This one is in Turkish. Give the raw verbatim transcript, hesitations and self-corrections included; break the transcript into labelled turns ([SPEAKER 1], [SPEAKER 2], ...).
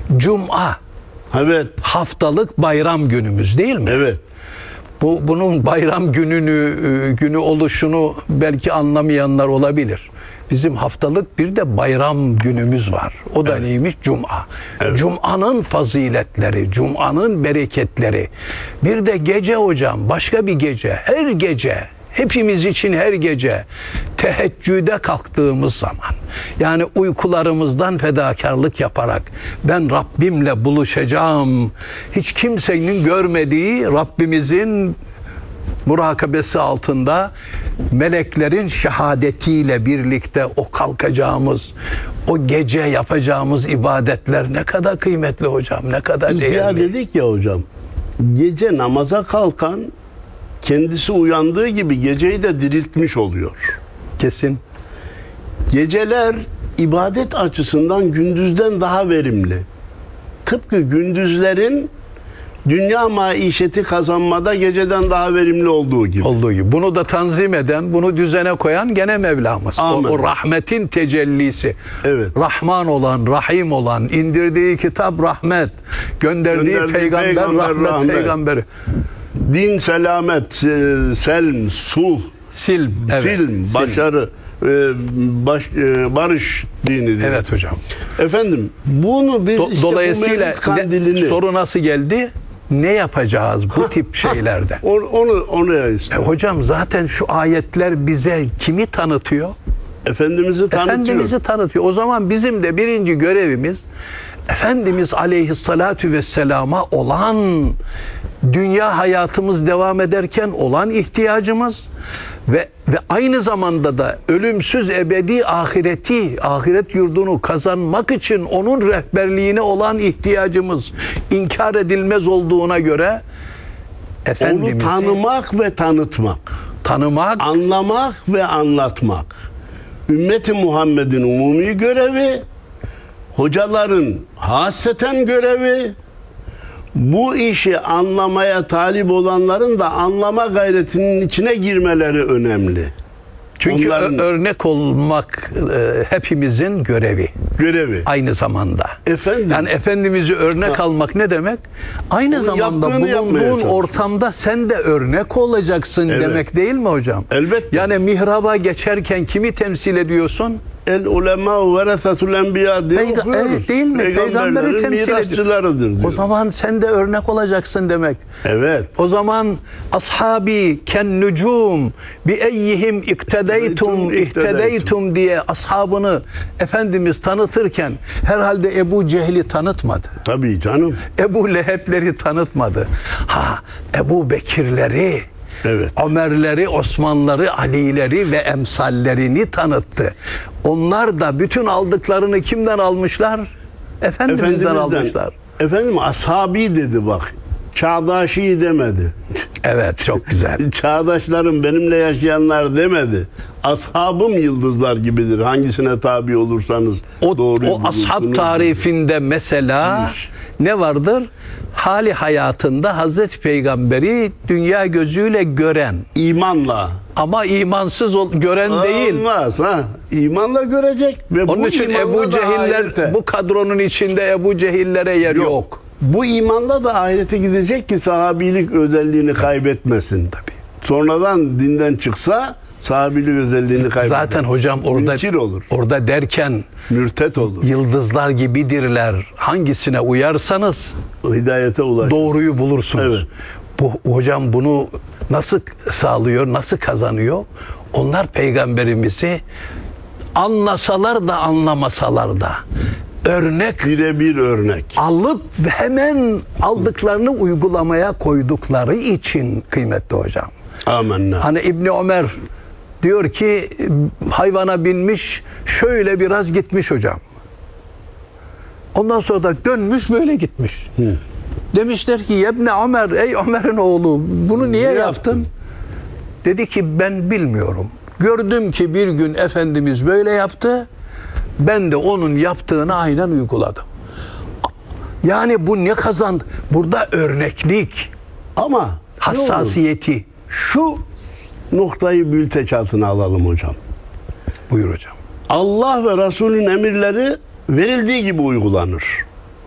[SPEAKER 1] Cuma.
[SPEAKER 2] Evet.
[SPEAKER 1] Haftalık bayram günümüz değil mi?
[SPEAKER 2] Evet.
[SPEAKER 1] Bu bunun bayram gününü günü oluşunu belki anlamayanlar olabilir. Bizim haftalık bir de bayram günümüz var. O da evet. neymiş? Cuma. Evet. Cuma'nın faziletleri, Cuma'nın bereketleri. Bir de gece hocam, başka bir gece, her gece, hepimiz için her gece teheccüde kalktığımız zaman, yani uykularımızdan fedakarlık yaparak ben Rabbimle buluşacağım, hiç kimsenin görmediği Rabbimizin murakabesi altında meleklerin şehadetiyle birlikte o kalkacağımız, o gece yapacağımız ibadetler ne kadar kıymetli hocam, ne kadar değerli.
[SPEAKER 2] İhya dedik ya hocam, gece namaza kalkan kendisi uyandığı gibi geceyi de diriltmiş oluyor.
[SPEAKER 1] Kesin.
[SPEAKER 2] Geceler ibadet açısından gündüzden daha verimli. Tıpkı gündüzlerin dünya maişeti kazanmada geceden daha verimli olduğu gibi.
[SPEAKER 1] Olduğu gibi. Bunu da tanzim eden, bunu düzene koyan gene Mevlamız. O, o rahmetin tecellisi.
[SPEAKER 2] Evet.
[SPEAKER 1] Rahman olan, Rahim olan, indirdiği kitap rahmet, gönderdiği, gönderdiği peygamber, peygamber rahmet, rahmet peygamberi.
[SPEAKER 2] Din, selamet, selm, sulh,
[SPEAKER 1] silm, evet.
[SPEAKER 2] silm, başarı, baş, barış dinidir.
[SPEAKER 1] Evet hocam.
[SPEAKER 2] Efendim, bunu biz
[SPEAKER 1] Do-
[SPEAKER 2] işte
[SPEAKER 1] dolayısıyla
[SPEAKER 2] bu kandilini...
[SPEAKER 1] ne, soru nasıl geldi? Ne yapacağız bu ha, tip şeylerde?
[SPEAKER 2] Ha, onu onu
[SPEAKER 1] e, hocam zaten şu ayetler bize kimi tanıtıyor?
[SPEAKER 2] Efendimiz'i tanıtıyor.
[SPEAKER 1] Efendimiz'i tanıtıyor. O zaman bizim de birinci görevimiz Efendimiz Aleyhissalatu vesselama olan, dünya hayatımız devam ederken olan ihtiyacımız ve ve aynı zamanda da ölümsüz ebedi ahireti, ahiret yurdunu kazanmak için onun rehberliğine olan ihtiyacımız inkar edilmez olduğuna göre Efendimiz'i
[SPEAKER 2] onu tanımak ve tanıtmak,
[SPEAKER 1] tanımak,
[SPEAKER 2] anlamak ve anlatmak. Ümmeti Muhammed'in umumi görevi, hocaların hasreten görevi, bu işi anlamaya talip olanların da anlama gayretinin içine girmeleri önemli.
[SPEAKER 1] Çünkü Onların, örnek olmak e, hepimizin görevi.
[SPEAKER 2] Görevi.
[SPEAKER 1] Aynı zamanda.
[SPEAKER 2] Efendim.
[SPEAKER 1] Yani Efendimiz'i örnek ha. almak ne demek? Aynı zamanda bulunduğun ortamda sen de örnek olacaksın evet. demek değil mi hocam?
[SPEAKER 2] Elbette.
[SPEAKER 1] Yani mihraba geçerken kimi temsil ediyorsun?
[SPEAKER 2] El ulema veresatul enbiya diye
[SPEAKER 1] Peyga-
[SPEAKER 2] okuyoruz.
[SPEAKER 1] Evet değil mi? Peygamberi temsil ediyor.
[SPEAKER 2] Diyor.
[SPEAKER 1] O zaman sen de örnek olacaksın demek.
[SPEAKER 2] Evet.
[SPEAKER 1] O zaman ashabi ken nucum bi eyyihim iktedeytum ihtedeytum diye ashabını Efendimiz tanıtırken herhalde Ebu Cehil'i tanıtmadı.
[SPEAKER 2] Tabii canım.
[SPEAKER 1] Ebu Leheb'leri tanıtmadı. Ha, Ebu Bekir'leri, evet. Ömer'leri, Osman'ları, Ali'leri ve emsallerini tanıttı. Onlar da bütün aldıklarını kimden almışlar? Efendimiz'den, Efendimiz'den almışlar.
[SPEAKER 2] Efendim ashabi dedi bak. Çağdaşi demedi.
[SPEAKER 1] Evet, çok güzel.
[SPEAKER 2] Çağdaşlarım, benimle yaşayanlar demedi. Ashabım yıldızlar gibidir. Hangisine tabi olursanız
[SPEAKER 1] o,
[SPEAKER 2] doğru.
[SPEAKER 1] O ashab tarifinde mesela İş. ne vardır? Hali hayatında Hazreti Peygamber'i dünya gözüyle gören.
[SPEAKER 2] İmanla.
[SPEAKER 1] Ama imansız ol, gören
[SPEAKER 2] Olmaz,
[SPEAKER 1] değil.
[SPEAKER 2] Olmaz ha. İmanla görecek. Ve
[SPEAKER 1] onun
[SPEAKER 2] bu
[SPEAKER 1] için Ebu Cehiller, ahirete. Bu kadronun içinde Ebu Cehillere yer yok. yok.
[SPEAKER 2] Bu imanla da ahirete gidecek ki sahabilik özelliğini Tabii. kaybetmesin.
[SPEAKER 1] Tabii.
[SPEAKER 2] Sonradan dinden çıksa sahabilik özelliğini kaybeder.
[SPEAKER 1] Zaten hocam orada
[SPEAKER 2] Münkir olur.
[SPEAKER 1] Orada derken
[SPEAKER 2] mürtet olur.
[SPEAKER 1] Yıldızlar gibidirler. Hangisine uyarsanız
[SPEAKER 2] hidayete ulaşır.
[SPEAKER 1] Doğruyu bulursunuz.
[SPEAKER 2] Evet.
[SPEAKER 1] Bu hocam bunu nasıl sağlıyor? Nasıl kazanıyor? Onlar peygamberimizi anlasalar da anlamasalar da örnek,
[SPEAKER 2] birebir örnek
[SPEAKER 1] alıp hemen aldıklarını uygulamaya koydukları için kıymetli hocam.
[SPEAKER 2] Amenna.
[SPEAKER 1] Hani İbni Ömer diyor ki hayvana binmiş, şöyle biraz gitmiş hocam. Ondan sonra da dönmüş, böyle gitmiş. Hı. Demişler ki İbni Ömer, ey Ömer'in oğlu, bunu niye, niye yaptın? yaptın? Dedi ki ben bilmiyorum. Gördüm ki bir gün Efendimiz böyle yaptı. Ben de onun yaptığını aynen uyguladım. Yani bu ne kazandı? Burada örneklik,
[SPEAKER 2] ama
[SPEAKER 1] hassasiyeti.
[SPEAKER 2] Şu noktayı bülteç altına alalım hocam.
[SPEAKER 1] Buyur hocam.
[SPEAKER 2] Allah ve Resulün emirleri verildiği gibi uygulanır.